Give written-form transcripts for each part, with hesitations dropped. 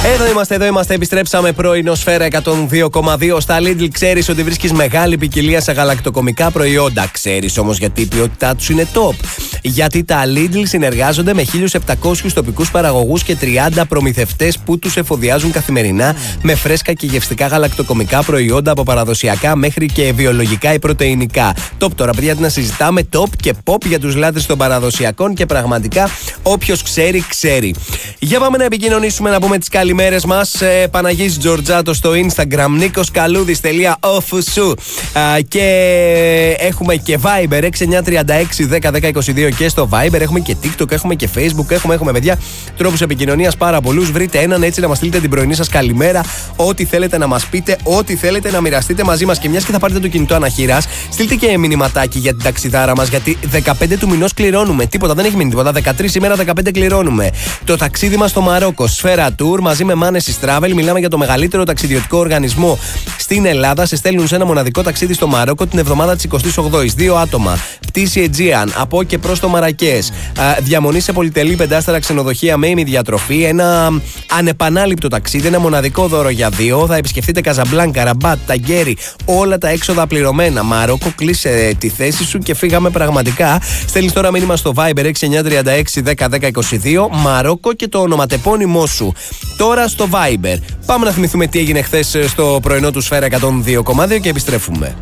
Εδώ είμαστε, επιστρέψαμε πρωινό Σφαίρα 102,2. Στα Lidl ξέρεις ότι βρίσκεις μεγάλη ποικιλία σε γαλακτοκομικά προϊόντα. Ξέρεις όμως γιατί η ποιότητά τους είναι top. Γιατί τα Lidl συνεργάζονται με 1.700 τοπικούς παραγωγούς και 30 προμηθευτές που τους εφοδιάζουν καθημερινά με φρέσκα και γευστικά γαλακτοκομικά προϊόντα από παραδοσιακά μέχρι και βιολογικά ή πρωτεϊνικά. Top τώρα, παιδιά, να συζητάμε top και pop για τους λάτρεις των παραδοσιακών και πραγματικά όποιος ξέρει, ξέρει. Για πάμε να επικοινωνήσουμε, να πούμε τις καλημέρες μας. Παναγής Τζορτζάτο στο Instagram, nikoskaludis.ofsu και έχουμε και Viber 6936 10 10 22 και στο Viber. Έχουμε και TikTok, έχουμε και Facebook, έχουμε παιδιά τρόπους επικοινωνίας πάρα πολλούς. Βρείτε έναν έτσι να μας στείλετε την πρωινή σας καλημέρα, ό,τι θέλετε να μας πείτε, ό,τι θέλετε να μοιραστείτε μαζί μας. Και μιας και θα πάρετε το κινητό αναχείρας, στείλτε και μηνυματάκι για την ταξιδάρα μας, γιατί 15 του μηνός κληρώνουμε. Τίποτα, δεν έχει μείνει τίποτα. 13 σήμερα, 15 κληρώνουμε. Το ταξίδι μας στο Μαρόκο, Σφαίρα Tour, μαζί με Manesis Travel. Μιλάμε για το μεγαλύτερο ταξιδιωτικό οργανισμό στην Ελλάδα. Σε στέλνουν σε ένα μοναδικό ταξίδι στο Μαρόκο την εβδομάδα της 28ης. 2 άτομα. Πτήση Aegean από και προς το Μαρακές. Διαμονή σε πολυτελή 5-σταρα ξενοδοχεία με ημιδιατροφή. Ένα ανεπανάληπτο ταξίδι. Ένα μοναδικό δώρο για 2. Θα επισκεφτείτε Καζαμπλάνκα, Ραμπάτ, Ταγκέρι. Όλα τα έξοδα πληρωμένα. Μαρόκο, κλείσε τη θέση σου και φύγαμε πραγματικά. Στέλνεις τώρα μήνυμα στο Viber 6936 10 10 22. Μαρόκο και το ονοματεπώνυμό σου. Τώρα στο Viber. Πάμε να θυμηθούμε τι έγινε χθες στο πρωινό του Σφαίρα 102,2 και επιστρέφουμε.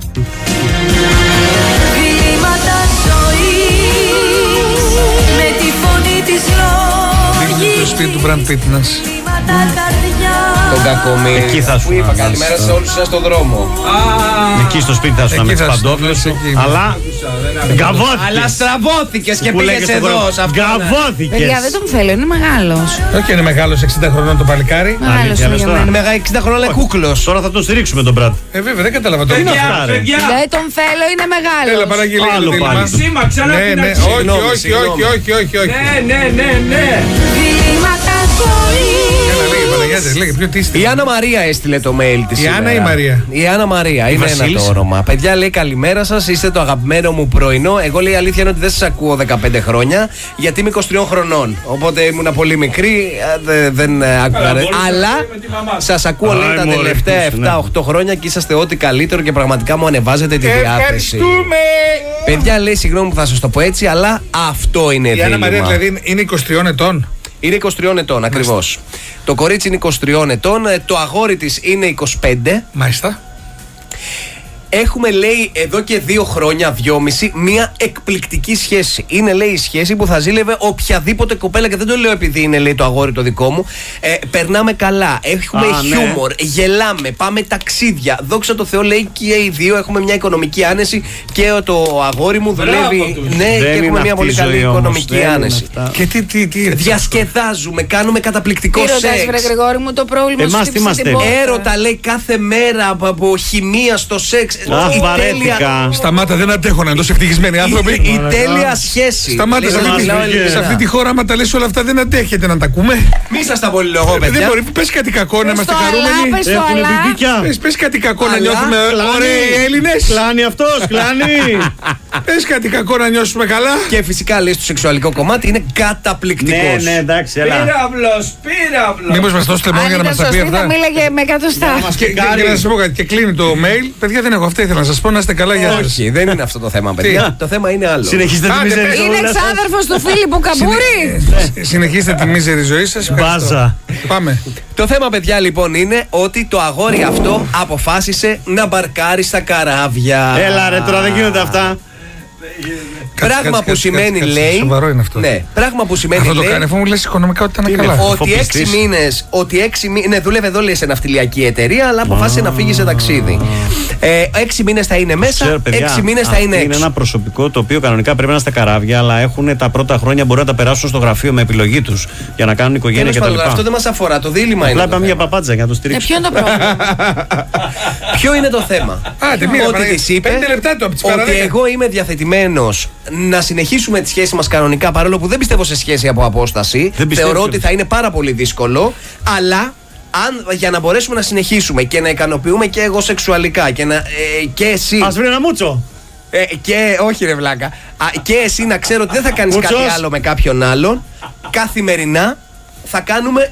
Το σπίτι του Brad Pitt. Τον Κακομοίρη. Εκεί θα σου είπα καλημέρα σε όλους σας στον δρόμο. Εκεί στο σπίτι θα σου με τις παντόφλες σου. Αλλά γκαβώθηκες. Αλλά στραβώθηκες και πήγες εδώ. Γκαβώθηκες. Παιδιά, δεν τον θέλω, είναι μεγάλος. Όχι, είναι μεγάλος, 60 χρονών το παλικάρι. Μεγάλος είναι για μένα. Είναι μεγάλο 60 χρόνια, αλλά κούκλος. Τώρα θα τον στηρίξουμε τον Brad. Βέβαια, δεν κατάλαβα το. Δεν τον θέλω, είναι μεγάλος. Έλα, Παναγγελία. Άλλο πάλι. Σήμα, ξανά την αρχή. Η Άννα Μαρία έστειλε το mail της. Η Άννα ή η Μαρία? Η Άννα Μαρία, είναι ένα το όνομα. Παιδιά, λέει καλημέρα σας, είστε το αγαπημένο μου πρωινό. Εγώ, λέει, η αλήθεια είναι ότι δεν σας ακούω 15 χρόνια, γιατί είμαι 23 χρονών. Οπότε ήμουν πολύ μικρή, δεν άκουγα. Αλλά σας ακούω, λέει, τα τελευταία 7-8 χρόνια και είσαστε ό,τι καλύτερο και πραγματικά μου ανεβάζετε τη διάθεση. Ευχαριστούμε! Παιδιά, λέει, συγγνώμη που θα σας το πω έτσι, αλλά αυτό είναι δίλημμα. Η Άννα Μαρία δηλαδή είναι 23 ετών. Είναι 23 ετών, ακριβώς. Το κορίτσι είναι 23 ετών, το αγόρι της είναι 25. Μάλιστα. Έχουμε, λέει, εδώ και 2 χρόνια, 2,5, μια εκπληκτική σχέση. Είναι, λέει, η σχέση που θα ζήλευε οποιαδήποτε κοπέλα, και δεν το λέω επειδή είναι, λέει, το αγόρι το δικό μου. Περνάμε καλά, έχουμε χιούμορ, γελάμε, πάμε ταξίδια. Δόξα τω Θεώ, λέει, και οι δύο έχουμε μια οικονομική άνεση και το αγόρι μου δουλεύει. Ναι, και έχουμε μια πολύ καλή οικονομική άνεση. Και τι διασκεδάζουμε, κάνουμε καταπληκτικό σεξ. Τι ρωτάς, βρε Γρηγόρη μου, το πρόβλημα σου χτύπησε την πόρτα. Έρωτα, λέει, κάθε μέρα από χημεία στο σεξ. Βαρέθηκα. Σταμάτα, δεν αντέχω να είναι τόσο ευτυχισμένοι άνθρωποι. Η τέλεια σχέση. Σταμάτα, σε αυτή τη χώρα, άμα τα λες όλα αυτά, δεν αντέχετε να τα ακούμε. Μη σας τα πολυλογώ, παιδιά. Δεν μπορεί, πες κάτι κακό να είμαστε χαρούμενοι. Πες κάτι κακό να νιώθουμε ωραίοι Έλληνες. Κλάνει αυτός, κλάνει. Πες κάτι κακό να νιώσουμε καλά. Και φυσικά, λέει, στο σεξουαλικό κομμάτι είναι καταπληκτικός. Ναι, εντάξει, έλα. Πύραυλος. Μήπως μας δώσετε μόνο για να μας τα πει αυτά. Θα μίλαγε με εκατοστά. Και να σας πω κάτι, και κλείνει το mail. Παιδιά, δεν έχω αυτά, ήθελα να σας πω, να είστε καλά, γεια σας. Όχι, δεν είναι αυτό το θέμα, παιδιά. Το θέμα είναι άλλο. Συνεχίστε τη μίζερη ζωή σας. Είναι εξάδερφος του Φίλιππου Καμπούρη. Συνεχίστε τη μίζερη ζωή σας. Μπάζα. Πάμε. Το θέμα, παιδιά, λοιπόν, είναι ότι το αγόρι αυτό αποφάσισε να μπαρκάρει στα καράβια. Έλα, ρε, τώρα δεν γίνονται αυτά. Πράγμα που σημαίνει, λέει. Σοβαρό είναι αυτό. Ναι, πράγμα που σημαίνει. Αυτό το κάνει, αφού μου λες οικονομικά ότι ήταν καλά. Ότι 6 μήνες. Ναι, δούλευε εδώ, λέει, σε ναυτιλιακή εταιρεία, αλλά αποφάσισε να φύγει σε ταξίδι. 6 μήνες θα είναι μέσα, 6 μήνες θα είναι έξω. Είναι ένα προσωπικό το οποίο κανονικά πρέπει να είναι στα καράβια, αλλά έχουν τα πρώτα χρόνια μπορεί να τα περάσουν στο γραφείο με επιλογή τους για να κάνουν οικογένεια κτλ. Αυτό δεν μας αφορά. Το δίλημμα είναι. Απλά είπαμε μια παπάτσα για να το στηρίξουμε. Ποιο είναι το πρόβλημα? Ποιο είναι το θέμα? Ότι της είπε ότι εγώ είμαι διαθετημένος να συνεχίσουμε τη σχέση μας κανονικά, παρόλο που δεν πιστεύω σε σχέση από απόσταση. Θεωρώ ότι θα είναι πάρα πολύ δύσκολο, αλλά για να μπορέσουμε να συνεχίσουμε και να ικανοποιούμε και εγώ σεξουαλικά και εσύ. Ας βρει ένα μούτσο. Και όχι, ρε βλάκα. Και εσύ να ξέρω ότι δεν θα κάνεις κάτι άλλο με κάποιον άλλον. Καθημερινά θα κάνουμε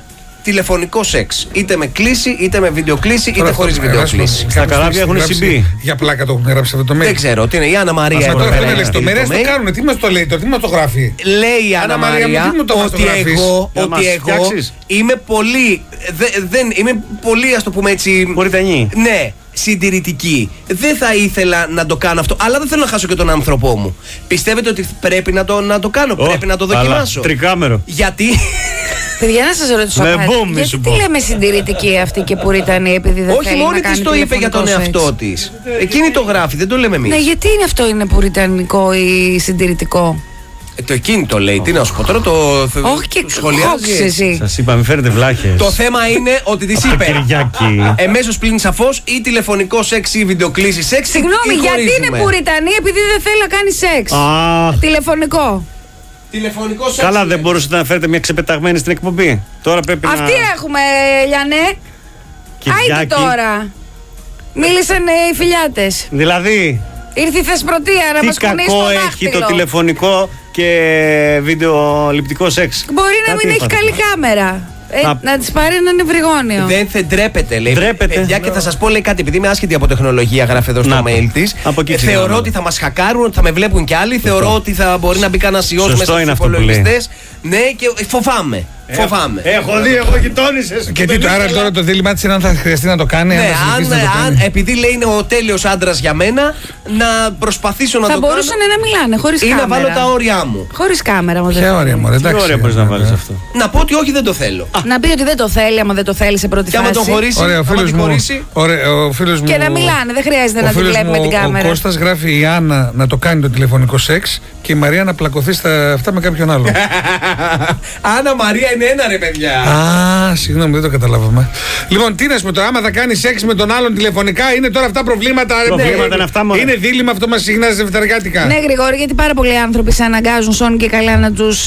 τηλεφωνικό σεξ. Είτε με κλίση, είτε με βιντεοκλίση, είτε χωρίς βιντεοκλίση. Στα καράβια έχουν CB. Για πλάκα το έχουν γράψει αυτό το mail. Δεν ξέρω, τι είναι η Άννα Μαρία. Τώρα αυτό είναι λεπτομέρειες, το κάνουν. Τι μας το λέει τώρα, τι μας το γράφει. Λέει η Άννα Μαρία ότι εγώ είμαι πολύ. Είμαι πολύ, ας το πούμε έτσι. Πουριτανή. Ναι. Συντηρητική. Δεν θα ήθελα να το κάνω αυτό, αλλά δεν θέλω να χάσω και τον άνθρωπό μου. Πιστεύετε ότι πρέπει να το κάνω, πρέπει να το δοκιμάσω? Τρικάμερο. Γιατί. Παιδιά, να σας ρωτήσω κάτι. Γιατί τι λέμε συντηρητική αυτή και πουριτανή, επειδή δεν όχι, μόνη της το είπε για τον εαυτό της. Εκείνη το γράφει, δεν το λέμε εμείς. Ναι, γιατί είναι αυτό, είναι πουριτανικό ή συντηρητικό? Το εκείνη το λέει, τι να σου πω τώρα, το όχι και σχολιάζει. Σας είπα, μην φέρετε βλάχες. Το θέμα είναι ότι της είπε εμέσως πλην σαφώς ή τηλεφωνικό σεξ ή βιντεοκλήση σεξ. Συγγνώμη, γιατί είναι πουριτανή, επειδή δεν θέλει να κάνει σεξ? Τηλεφωνικό. Τηλεφωνικό σεξ. Καλά, δεν μπορούσατε να φέρετε μια ξεπεταγμένη στην εκπομπή. Τώρα πρέπει αυτή έχουμε, Λιανέ. Άιτε τώρα. Μίλησαν οι φιλιάτες. Δηλαδή. Ήρθε η Θεσπρωτεία να μας κουνήσει το δάχτυλο. Τι κακό έχει το τηλεφωνικό και βιντεοληπτικό σεξ? Μπορεί να μην έχει καλή κάμερα. Να της πάρει έναν ευρυγόνιο. Δεν ντρέπεται, λέει. Παιδιά, και θα σας πω, λέει κάτι, επειδή είμαι άσχετη από τεχνολογία, γράφει εδώ στο mail της. Θεωρώ ότι θα μας χακάρουν, ότι θα με βλέπουν κι άλλοι. Θεωρώ ότι θα μπορεί να μπει κανένας ιός μέσα στους υπολογιστές. Ναι, και φοβάμαι. Φοβάμαι. Έχω δει, έχω γειτόνισσες. Και τι, άρα τώρα το δίλημά της είναι αν θα χρειαστεί να το κάνει. Ναι, επειδή λέει είναι ο τέλειος άντρας για μένα, να προσπαθήσω να το κάνω. Θα μπορούσαν να μιλάνε χωρίς κάμερα. Ή να βάλω τα όρια μου. Χωρίς κάμερα μου. Ποια όρια μου, εντάξει. Τι όρια μπορείς να βάλεις αυτό? Να πω ότι όχι, δεν το θέλω. Να πει ότι δεν το θέλει, άμα δεν το θέλει σε πρώτη φάση. Και άμα τον χωρίσει, ο φίλος μου. Και να μιλάνε, δεν χρειάζεται να τη βλέπει με την κάμερα. Ο Κώστας γράφει η Άννα να το κάνει το τηλεφωνικό σεξ και η Μαρία να πλακωθεί στα αυτά με κάποιον άλλο. Άννα Μαρία είναι ένα, ρε παιδιά. Α, συγγνώμη, δεν το καταλάβαμε. Λοιπόν, τι να σου πω τώρα, άμα θα κάνει σεξ με τον άλλον τηλεφωνικά, είναι τώρα αυτά προβλήματα. Προβλήματα είναι αυτά μόνο. Είναι δίλημμα, αυτό μας συχνάζει δευτεριάτικα. Ναι, Γρηγόρη, γιατί πάρα πολλοί άνθρωποι σε αναγκάζουν σώνει και καλά να τους.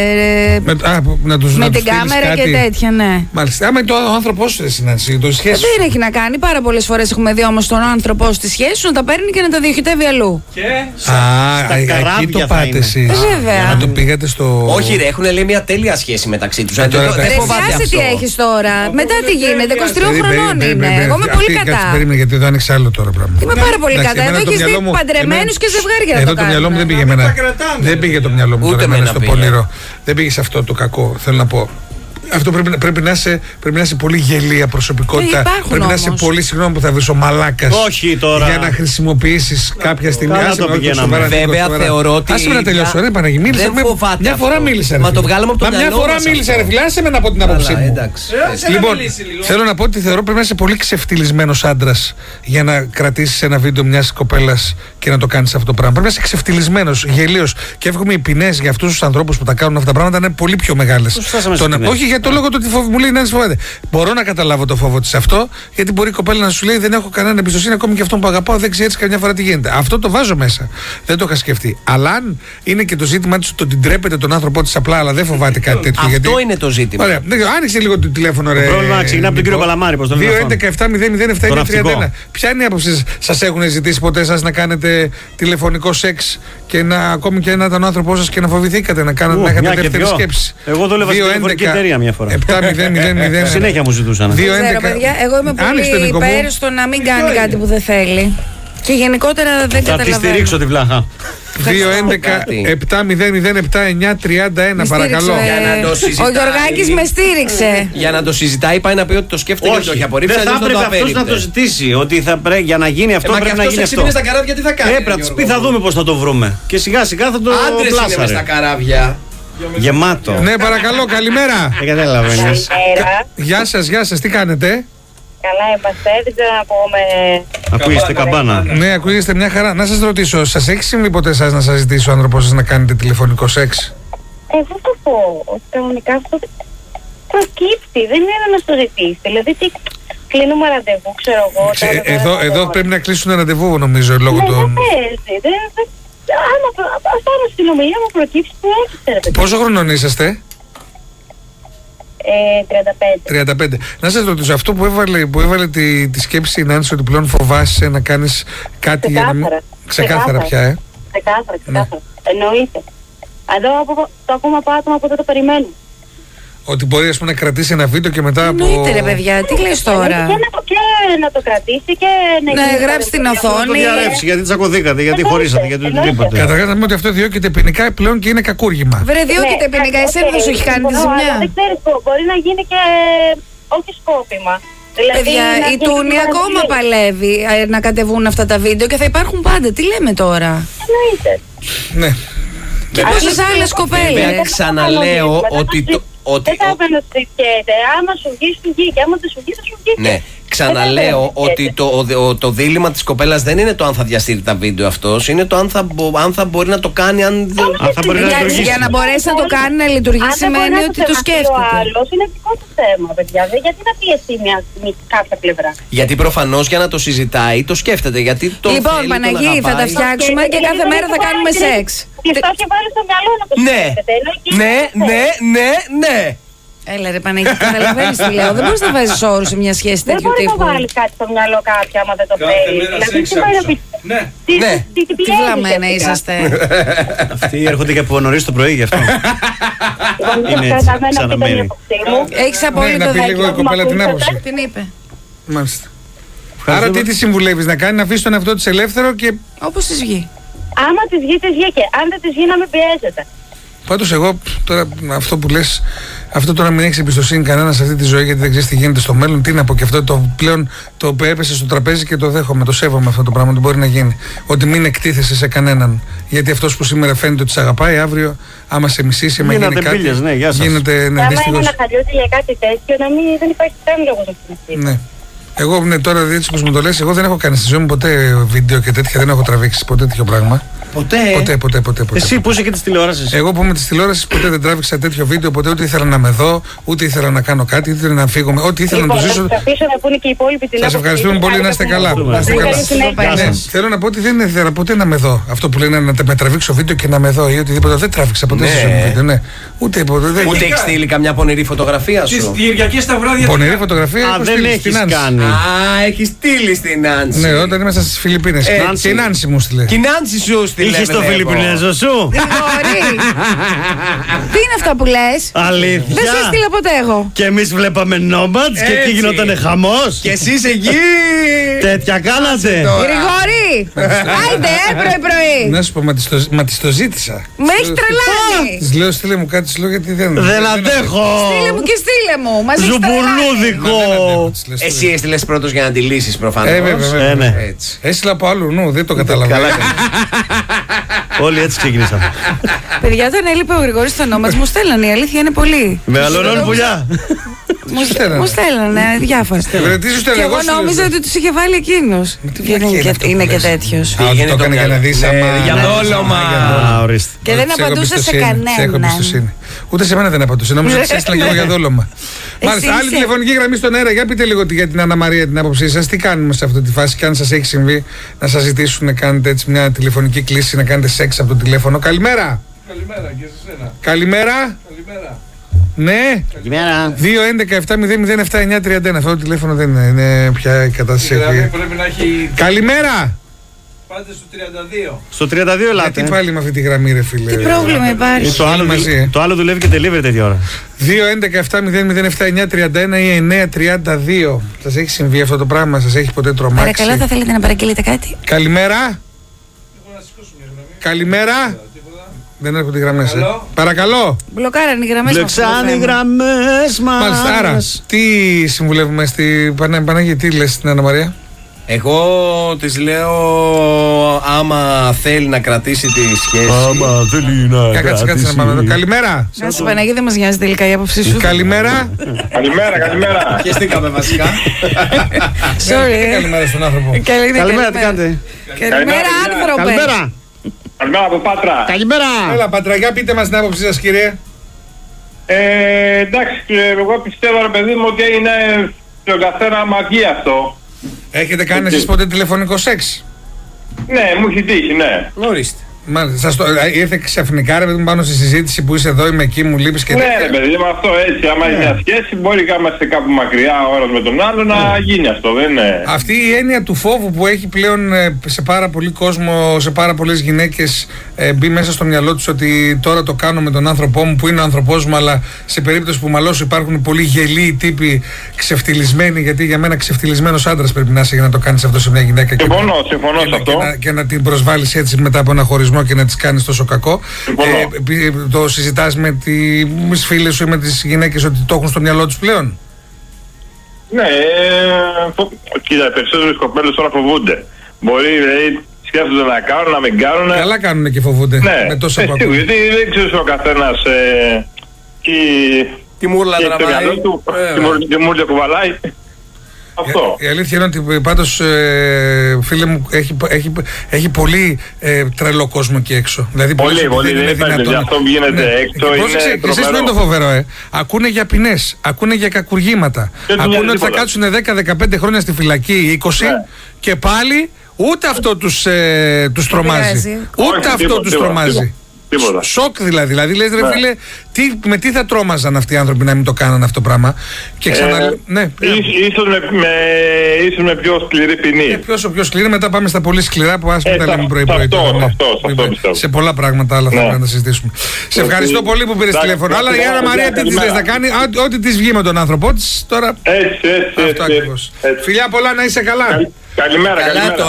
Με την κάμερα και τέτοια, ναι. Μάλιστα. Άμα είναι ο άνθρωπός σου, συνάντηση, το σχέση. Δεν έχει να κάνει. Πάρα πολλές φορές έχουμε δει όμως τον άνθρωπό στη σχέση σου να τα παίρνει και να τα διοχετεύει αλλού. Εκεί το πάτε εσείς. Βέβαια. Να το πήγατε στο. Όχι, ρε, έχουν λέει μια τέλεια σχέση μεταξύ τους. Δεν φοβάσαι τι έχεις τώρα. Μετά τι γίνεται, 23 χρονών είναι. Εγώ είμαι πολύ κατά. Περίμενε, γιατί εδώ άνοιξε άλλο τώρα πράγμα. Είμαι πάρα πολύ κατά. Εδώ έχεις δει παντρεμένους και ζευγάρια. Εδώ το μυαλό μου δεν πήγε εμένα. Δεν πήγε το μυαλό μου τώρα στο πονηρό. Δεν πήγε σε αυτό το κακό, θέλω να πω. Αυτό πρέπει να είσαι πολύ γελία προσωπικότητα. Πρέπει να είσαι πολύ, συγγνώμη που θα βρεις, ο μαλάκας. Όχι τώρα. Για να χρησιμοποιήσεις κάποια στιγμή. Βέβαια θεωρώ ότι. Άσε με να τελειώσω, ρε Παναγί. Μια φορά μίλησα. Μα το βγάλαμε από το μυαλό. Μια φορά μίλησα, ρε φίλε. Άσε με να πω την άποψή μου. Λοιπόν, θέλω να πω ότι θεωρώ πρέπει να είσαι πολύ ξεφτυλισμένος άντρας για να κρατήσεις ένα βίντεο μιας κοπέλας και να το κάνεις αυτό το πράγμα. Πρέπει να είσαι ξεφτυλισμένος, γελίος. Και εύχομαι οι ποινές για αυτούς τους ανθρώπους που τα κάνουν αυτά τα πράγματα να είναι πολύ πιο μεγάλες. Όχι για το λόγο του ότι μου λέει να φοβάται. Μπορώ να καταλάβω το φόβο της αυτό, γιατί μπορεί η κοπέλα να σου λέει δεν έχω κανένα εμπιστοσύνη ακόμη και αυτόν που αγαπάω, δεν ξέρεις καμιά φορά τι γίνεται. Αυτό το βάζω μέσα. Δεν το είχα σκεφτεί. Αλλά αν είναι και το ζήτημα της ότι την τρέπεται τον άνθρωπό της απλά, αλλά δεν φοβάται κάτι τέτοιο. Αυτό γιατί. Είναι το ζήτημα. Ωραία. Άνοιξε λίγο το τηλέφωνο, ρε. Το πρόβλημα ξεκινά από τον κύριο Παλαμάρη. 2-11-7-0-0-7-31. Ποια είναι η άποψη σας, έχουν ζητήσει ποτέ σας να κάνετε τηλεφωνικό σεξ και να ακόμη και να ήταν ο άνθρωπός σας και να φοβηθήκατε να έχετε δεύτερη σκέψη? Εγώ δούλευα στην τηλεφωνική εταιρεία μια φορά. 7-0-0-0. Συνέχεια μου ζητούσαν. Δεν ξέρω, παιδιά. Εγώ είμαι πολύ υπέρ στο να μην κάνει κάτι που δεν θέλει. Και γενικότερα δεν καταλαβαίνω. Θα τη στηρίξω τη βλάχα. 2-11-7-0-0-7-9-31. Παρακαλώ. Ο Γιωργάκης με στήριξε. Για να το συζητάει, πάει να πει ότι το σκέφτεται και το έχει απορρίψει. Δεν θα έπρεπε αυτός να το ζητήσει. Ότι για να γίνει αυτό πρέπει να γίνει αυτό. Στα καράβια τι θα κάνει? Έπρεπε να της πει, θα δούμε πώς θα το βρούμε. Και σιγά σιγά θα το άντρες είναι μες στα καράβια. Γεμάτο. Ναι, παρακαλώ, καλημέρα. Δεν καταλαβαίνεις. Γεια σας, τι κάνετε? Καλά είμαστε, δεν ξέρω να πούμε. Ακούγεστε καμπάνα. Ναι, ακούγεστε μια χαρά. Να σας ρωτήσω, σας έχει συμβεί ποτέ εσάς να σας ζητήσει ο άνθρωπός σας να κάνετε τηλεφωνικό σεξ? Εγώ το πω, ότι κανονικά αυτό προκύπτει, δεν είναι να το ζητήσει. Δηλαδή, τι κλείνουμε ραντεβού, ξέρω εγώ. Εδώ πρέπει να κλείσουν ραντεβού, νομίζω, λόγω των. Δεν παίζει. Άμα στην συνομιλία μου προκύψει, που έχετε. Πόσο χρονών είσαστε? 35. Να σας ρωτήσω, αυτό που έβαλε τη σκέψη η Νάνση ότι πλέον φοβάσαι να κάνεις κάτι για να μην. Ξεκάθαρα πια, Ξεκάθαρα. Εννοείται. Εδώ το ακούμε από άτομα που δεν το περιμένουν. Ότι μπορεί ας πούμε, να κρατήσει ένα βίντεο και μετά από. Εννοείται, ρε παιδιά, τι λες τώρα. Και να το κρατήσει και να γράψει στην οθόνη. Να το διαρρεύσει, γιατί τσακωθήκατε, γιατί χωρίσατε, γιατί οτιδήποτε. Καταρχάς να πούμε ότι αυτό διώκεται ποινικά πλέον και είναι κακούργημα. Βρε, διώκεται ποινικά, εσένα δεν σου έχει κάνει τη ζημιά. Δεν ξέρεις, μπορεί να γίνει και όχι σκόπιμα. Παιδιά, η Τούνη ακόμα παλεύει να κατεβούν αυτά τα βίντεο και θα υπάρχουν πάντα. Τι λέμε τώρα. Εννοείται. Ναι. Και πόσες άλλες κοπέλες. Ξαναλέω ότι. Δεν θα απενοσυκέται. Άμα σου βγει, σου βγει. Και άμα δεν σου βγει, θα σου βγει. Ναι. Ξαναλέω ότι το δίλημμα της κοπέλας δεν είναι το αν θα διαστήρει τα βίντεο αυτός, είναι το αν θα μπορεί να το κάνει, αν θα μπορεί να λειτουργήσει. Για να μπορέσει να το κάνει να λειτουργήσει σημαίνει ότι το σκέφτεται. Ο άλλος είναι δικό του θέμα, παιδιά. Γιατί να πιεστεί κάποια πλευρά. Γιατί προφανώς για να το συζητάει το σκέφτεται. Γιατί το λοιπόν, θέλει, Παναγί, θα τα φτιάξουμε και κάθε μέρα θα κάνουμε σεξ. Και αυτό έχει βάλει στο μυαλό να το σκέφτεται. Ναι. Έλα ρε Παναγί, καταλαβαίνεις τι λέω. Δεν μπορείς να βάζεις όρους σε μια σχέση τέτοιου τύπου. Δεν μπορεί να βάλεις κάτι στο μυαλό κάποια άμα δεν το θέλει. Δηλαδή τι βλαμμένα είσαστε. Αυτοί έρχονται και από νωρίς το πρωί γι' αυτό. Είναι έτσι, ξαναμένει. Έχεις απόλυτο δίκιο. Να πει λίγο η κοπέλα την άποψη. Την είπε. Μάλιστα. Άρα τι τη συμβουλεύεις να κάνει, να αφήσει τον εαυτό της ελεύθερο και. Όπως της βγει. Άμα της βγει, της βγήκε. Αν δεν της βγει, να μην πιέζεται. Πάντως εγώ τώρα αυτό που λες, αυτό το να μην έχεις εμπιστοσύνη κανένα σε αυτή τη ζωή γιατί δεν ξέρεις τι γίνεται στο μέλλον, τι να πω, και αυτό το πλέον το έπεσε στο τραπέζι και το δέχομαι, το σέβομαι αυτό το πράγμα, ότι μπορεί να γίνει. Ότι μην εκτίθεσαι σε κανέναν. Γιατί αυτός που σήμερα φαίνεται ότι σε αγαπάει, αύριο άμα σε μισήσει, άμα γίνει κάτι. Πίλες, ναι, γεια σας. Γίνεται άμα είναι να χαλιώσει για κάτι τέτοιο, να μην δεν υπάρχει κανένα λόγο να θυμηθεί. Ναι. Εγώ τώρα έτσι όπως μου το λες, εγώ δεν έχω κάνει στη ζωή μου ποτέ βίντεο και τέτοια, δεν έχω τραβήξει ποτέ τέτοιο πράγμα. Ποτέ. Εσύ που είσαι και τη τηλεόραση. Εγώ που είμαι τη τηλεόραση ποτέ δεν τράβηξα τέτοιο βίντεο, ποτέ ούτε ήθελα να με δω, ούτε ήθελα να κάνω κάτι, ούτε να φύγω, ό,τι ήθελα να το ζήσω. Σας ευχαριστούμε πολύ, να είστε καλά. Θέλω να πω ότι δεν ήθελα ποτέ να με δω. Αυτό που λένε να με τραβήξω βίντεο και να με δω ή οτιδήποτε, δεν τράβηξα ποτέ στη ζωή μου βίντεο. Ούτε έχει στείλει καμιά πονηρή φωτογραφία σου. Κυριακή στα βράδια. Πονηρή φωτογραφία δεν έχει κάνει. Α, έχει στείλει στην Νάνση. Ναι, όταν ήμασταν στις Φιλιππίνες. Και η Νάνση μου στείλε. Και η Νάνση σου στείλε. Είχε το Φιλιππινέζο σου. Τι είναι αυτά που λες? Αλήθεια. Δεν σε έστειλα ποτέ εγώ. Και εμείς βλέπαμε νόμπατς και εκεί γινότανε χαμός. Και εσείς εκεί. Τέτοια κάνατε. Γρηγόρη, άιντε, πρωί. Να σου πω, μα της το ζήτησα. Με έχει τρελάνει. Της λέω, στείλε μου κάτι, σου λέω γιατί δεν αντέχω. Στείλε μου και στείλε μου. Ζουμπουλούδικο. Εσύ έστειλες πρώτος για να τη λύσεις προφανώς. Βέβαια. Έστειλα από άλλου νου, δεν το καταλαβαίνω. Όλοι έτσι ξεκινήσαμε. Παιδιά, όταν έλειπε ο Γρηγόρης στο νόμο μου στέλνανε, η αλήθεια είναι πολύ. Μεγαλώνουν πουλιά. Μου στέλνανε διάφορα. Και εγώ νόμιζα ότι τους είχε βάλει εκείνος. Είναι και τέτοιος. Το έκανε για να δεις για δόλωμα. Και δεν απαντούσε σε κανέναν. Ούτε σε μένα δεν απαντούσε. Νόμιζα ότι έστειλα και εγώ για δόλωμα. Μάλιστα, άλλη τηλεφωνική γραμμή στον αέρα. Για πείτε λίγο για την Άννα Μαρία την άποψή σας. Τι κάνουμε σε αυτή τη φάση και αν σας έχει συμβεί να σας ζητήσουν να κάνετε έτσι μια τηλεφωνική κλήση, να κάνετε σεξ από το τηλέφωνο. Καλημέρα. Καλημέρα και σε σένα. Καλημέρα. Ναι. Καλημέρα. 2-11-7-0-07-9-31. Αυτό το τηλέφωνο δεν είναι πια η κατάσταση. Πρέπει να έχει. Καλημέρα. Πάτε στο 32. Στο 32 ελάτε. Τι πάλι με αυτή τη γραμμή, ρε φίλε. Τι πρόβλημα υπάρχει. Το άλλο δουλεύει και delivery τέτοια ώρα. 2-11-7-0-07-9-31 ή 9-32. Σας έχει συμβεί αυτό το πράγμα, σας έχει ποτέ τρομάξει? Παρακαλώ, θα θέλετε να παραγγείλετε κάτι? Καλημέρα. Καλημέρα. Δεν έρχονται οι γραμμές. Παρακαλώ. Μπλοκάραν οι γραμμές μας. Μπλεξάνε οι γραμμές μας. Μάλιστα, άρα τι συμβουλεύουμε στη Παναγία, τι λες στην Άννα Μαρία? Εγώ της λέω άμα θέλει να κρατήσει τη σχέση. Άμα θέλει να κάτσε να πάμε εδώ. Καλημέρα. Να σου Παναγία, δεν μας νοιάζει τελικά η άποψή σου. Καλημέρα. Καλημέρα. Πιεστήκαμε βασικά. Sorry. Καλημέρα στον άνθρωπο. Καλημέρα, τι κάνετε? Καλημέρα, άνθρωπε. Καλημέρα. Καλημέρα από Πάτρα. Καλημέρα. Έλα Πατραγιά, πείτε μας την άποψή σας, κύριε. Εντάξει, εγώ πιστεύω, ρε παιδί μου, ότι είναι στον καθένα μαγεία αυτό. Έχετε κάνει εσείς ποτέ τηλεφωνικό σεξ? Ναι, μου έχει τύχει, ναι. Ορίστε. Μάλιστα. Ήρθε ξαφνικά ρε παιδί μου πάνω στη συζήτηση που είσαι εδώ, είμαι εκεί, μου λείπεις και τέτοια. Ναι, ρε παιδί μου, αυτό έτσι. Άμα είναι μια σχέση, μπορεί να είμαστε κάπου μακριά ο ένας με τον άλλο να γίνει αυτό, δεν είναι. Αυτή η έννοια του φόβου που έχει πλέον σε πάρα πολύ κόσμο, σε πάρα πολλές γυναίκες μπει μέσα στο μυαλό τους ότι τώρα το κάνω με τον άνθρωπό μου που είναι ο άνθρωπός μου, αλλά σε περίπτωση που μαλώσω υπάρχουν πολύ γελοί τύποι ξεφτυλισμένοι, γιατί για μένα ξεφτυλισμένος άντρας πρέπει να είσαι για να το κάνεις αυτό σε μια γυναίκα. Συμφωνώ σε αυτό. Και να την προσβάλλεις έτσι μετά από ένα χωρισμό και να της κάνεις τόσο κακό. Το συζητάς με τις φίλες σου ή με τις γυναίκες ότι το έχουν στο μυαλό τους πλέον? Ναι, κοίτα, περισσότερες κοπέλες τώρα φοβούνται. Μπορεί, δηλαδή, σκέφτονται να κάνουν, να μην κάνουν. Καλά κάνουν και φοβούνται. Ναι, με τόσα γιατί δεν ξέρεις ο καθένας τι μούρλα τραβάει, τι μούρλα κουβαλάει. Αυτό. Η αλήθεια είναι ότι πάντως φίλε μου έχει πολύ τρελό κόσμο εκεί έξω. Δηλαδή, πολύ, δεν υπάρχει αυτό που γίνεται έξω. Πρόσεξε, και εσείς που είναι το φοβερό, ακούνε για ποινές, ακούνε για κακουργήματα, ακούνε ότι θα κάτσουν 10-15 χρόνια στη φυλακή, 20 και πάλι ούτε αυτό τους τρομάζει. Ούτε αυτό τους τρομάζει. Τίποτα. Σοκ δηλαδή. Δηλαδή λες ρε φίλε, με τι θα τρόμαζαν αυτοί οι άνθρωποι να μην το κάνουν αυτό το πράγμα. Και ναι. Ίσως με πιο σκληρή ποινή. Πιο σκληρή, μετά πάμε στα πολύ σκληρά που άσχετα τα λέμε πρωί-πρωί. Σε πολλά πράγματα άλλα θα πρέπει να τα συζητήσουμε. Σε ευχαριστώ πολύ που πήρες τηλέφωνο. Αλλά η Άννα Μαρία τι της λες να κάνει, ό,τι της βγει με τον άνθρωπό της τώρα. Έτσι. Φιλιά πολλά, να είσαι καλά. Καλημέρα.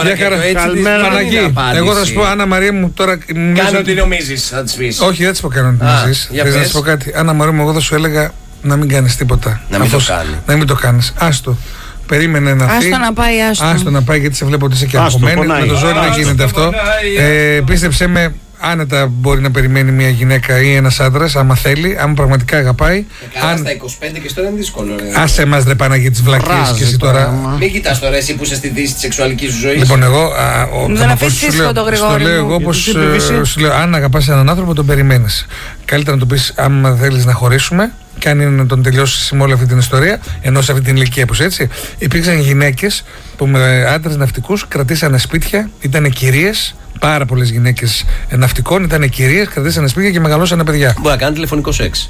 Παναγί, εγώ θα σου πω, Άννα Μαρία μου τώρα. Κάνω τι νομίζεις, θα της πεις. Όχι, δεν της πω κάνω τι νομίζεις. Θες να σου πω κάτι? Άννα Μαρία μου, εγώ θα σου έλεγα να μην κάνεις τίποτα. Να μην το κάνεις. Άστο. Περίμενε να φύγει. Άστο να πάει, γιατί σε βλέπω ότι είσαι και αγχωμένη. Με το ζόρι δεν γίνεται αυτό. Πίστεψέ με. Άνετα μπορεί να περιμένει μια γυναίκα ή ένας άντρας, άμα θέλει, άμα πραγματικά αγαπάει. Καλά, στα 25 και τώρα είναι δύσκολο. Άσε μας ρε Παναγί τις βλακίες και εσύ τώρα. Μην κοιτάς τώρα εσύ που είσαι στη δύση της σεξουαλικής σου ζωής. Λοιπόν, εγώ δεν αφήσεις το Γρηγόρη. Στο λέω εγώ πως σου λέω, αν αγαπάς έναν άνθρωπο τον περιμένεις. Καλύτερα να του πεις άμα θέλεις να χωρίσουμε, και αν είναι να τον τελειώσει με όλη αυτή την ιστορία, ενώ σε αυτή την ηλικία που έτσι. Υπήρξαν γυναίκες που με άντρες ναυτικούς κρατήσανε σπίτια, ήταν κυρίες. Πάρα πολλές γυναίκες ναυτικών ήταν κυρίες, κρατήσανε σπίτια και μεγαλώσανε παιδιά. Μπορεί να κάνει τηλεφωνικό σεξ.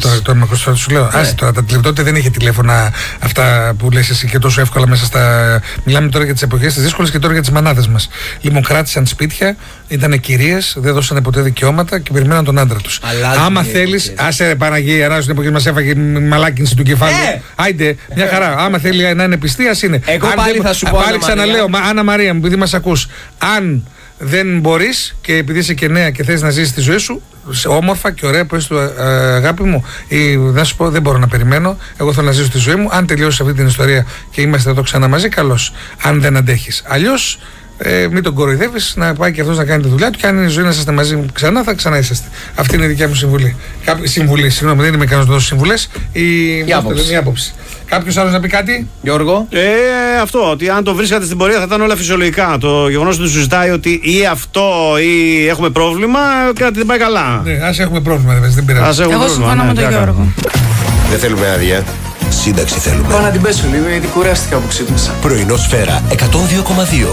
Τώρα σου λέω. Άσε τώρα, τότε δεν είχε τηλέφωνα αυτά που λες εσύ και τόσο εύκολα μέσα στα. Μιλάμε τώρα για τις εποχές τις δύσκολες και τώρα για τις μανάδες μας. Λοιπόν, κράτησαν σπίτια, ήταν κυρίες, δεν δώσανε ποτέ δικαιώματα και περιμέναν τον άντρα τους. Άμα θέλεις, άσε Παναγία, να στην εποχή μας έφαγε μαλάκινση του κεφάλου. Άιντε, μια χαρά. Άμα θέλει να είναι πιστή, ας είναι. Εγώ πάλι θα σου πω. Πάλι ξαναλέω, Άννα Μαρία μου, επειδή μας ακούς, αν δεν μπορείς και επειδή είσαι και νέα και θες να ζήσεις τη ζωή σου όμορφα και ωραία που είσαι αγάπη μου, ή να σου πω δεν μπορώ να περιμένω, εγώ θέλω να ζήσω τη ζωή μου, αν τελειώσει αυτή την ιστορία και είμαστε εδώ ξανά μαζί, καλώς, αν δεν αντέχεις, αλλιώς μην τον κοροϊδεύεις, να πάει και αυτός να κάνει τη δουλειά του και αν είναι η ζωή να είστε μαζί ξανά, θα ξανά είσαστε. Αυτή είναι η δικιά μου συμβουλή. Συγγνώμη, δεν είμαι ικανός να δώσω συμβουλές. Η άποψη. Κάποιος άλλος να πει κάτι, Γιώργο? Αυτό, ότι αν το βρίσκατε στην πορεία θα ήταν όλα φυσιολογικά. Το γεγονός ότι σου ζητάει ότι ή αυτό ή έχουμε πρόβλημα, κάτι δεν πάει καλά. Ναι, ας έχουμε πρόβλημα, δεν πειράζει. Εγώ συμφωνώ με τον Γιώργο. Δεν θέλουμε άδεια. Σύνταξη θέλουμε. Πάω να την πέσω λίγο γιατί κουράστηκα που ξύπνησα. Πρωινό Σφαίρα 102,2.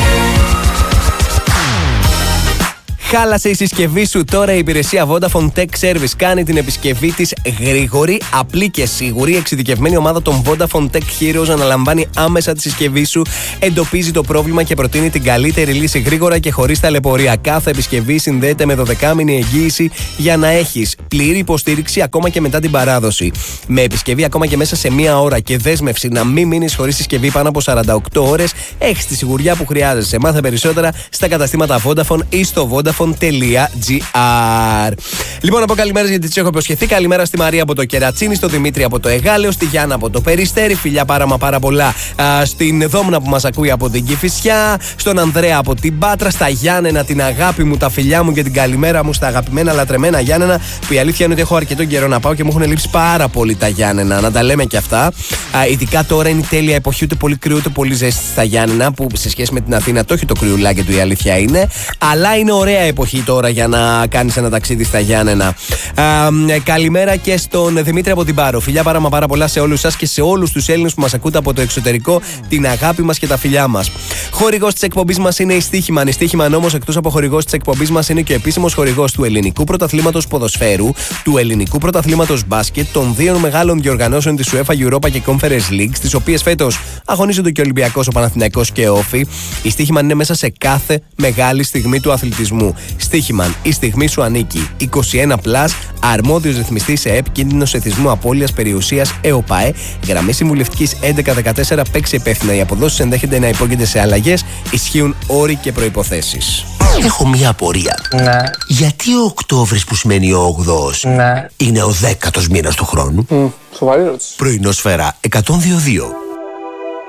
Χάλασε η συσκευή σου, τώρα η υπηρεσία Vodafone Tech Service κάνει την επισκευή της γρήγορη, απλή και σίγουρη. Η εξειδικευμένη ομάδα των Vodafone Tech Heroes αναλαμβάνει άμεσα τη συσκευή σου, εντοπίζει το πρόβλημα και προτείνει την καλύτερη λύση γρήγορα και χωρίς ταλαιπωρία. Κάθε επισκευή συνδέεται με 12μηνη εγγύηση για να έχεις πλήρη υποστήριξη ακόμα και μετά την παράδοση. Με επισκευή ακόμα και μέσα σε μία ώρα και δέσμευση να μην μείνεις χωρίς συσκευή πάνω από 48 ώρες, έχεις τη σιγουριά που χρειάζεσαι. Μάθε περισσότερα στα καταστήματα Vodafone ή στο vodafone.gr. Λοιπόν, από καλημέρες γιατί τις έχω υποσχεθεί. Καλημέρα στη Μαρία από το Κερατσίνι, στο Δημήτρη από το Εγάλεο, στη Γιάννα από το Περιστέρι. Φιλιά πάρα πολλά στην Δόμνα που μας ακούει από την Κηφισιά, στον Ανδρέα από την Πάτρα, στα Γιάννενα, την αγάπη μου, τα φιλιά μου και την καλημέρα μου στα αγαπημένα λατρεμένα Γιάννενα. Που η αλήθεια είναι ότι έχω αρκετό καιρό να πάω και μου έχουν λείψει πάρα πολύ τα Γιάννενα. Να τα λέμε και αυτά. Ειδικά τώρα είναι η τέλεια εποχή, ούτε πολύ κρύο ούτε πολύ ζέστη στα Γιάννενα, που σε σχέση με την Αθήνα το έχει το κρυουλάκι του, η αλήθεια είναι. Αλλά είναι ωραία εποχή τώρα για να κάνεις ένα ταξίδι στα Γιάννενα. Καλημέρα και στον Δημήτρη από την Πάρο. Φιλιά πάρα πολλά σε όλους σας και σε όλους τους Έλληνες που μας ακούτε από το εξωτερικό. Την αγάπη μας και τα φιλιά μας. Χορηγός της εκπομπής μας είναι η Στίχημαν. Η Στίχημαν όμως, εκτός από χορηγός της εκπομπής μας, είναι και ο επίσημος χορηγός του Ελληνικού Πρωταθλήματος Ποδοσφαίρου, του Ελληνικού Πρωταθλήματος Μπάσκετ, των δύο μεγάλων διοργανώσεων της UEFA Europa και Conference League, στις οποίες φέτος αγωνίζονται και ο Ολυμπιακός, ο Παναθηναϊκός και ο Όφη. Η Στίχημαν είναι μέσα σε κάθε μεγάλη στιγμή του αθλητισμού. Στίχημαν, η στιγμή σου ανήκει. 21+, αρμόδιος ρυθμιστής σε ΕΠ, κίνδυνος εθισμού, απώλειας περιουσίας, ΕΟΠΑΕ, γραμμή συμβουλευτικής 1114, παίξει υπεύθυνα. Οι αποδόσεις ενδέχεται να υπόκεινται σε αλλαγές, ισχύουν όροι και προϋποθέσεις. Έχω μία απορία. Ναι. Γιατί ο Οκτώβρης που σημαίνει ο 8ος ναι. είναι ο 10ος μήνας του χρόνου? Σοβαρή ερώτηση. Πρωινό Σφαίρα 102.2.